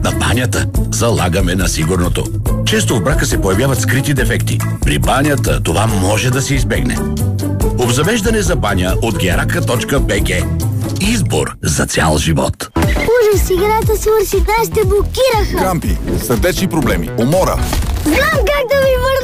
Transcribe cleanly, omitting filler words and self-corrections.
На банята залагаме на сигурното. Често в брака се появяват скрити дефекти. При банята това може да се избегне. Обзавеждане за баня от geraka.bg. Избор за цял живот. Ужас, играта свърши, нас те блокираха. Крампи, сърдечни проблеми, умора. Знам как да ви върна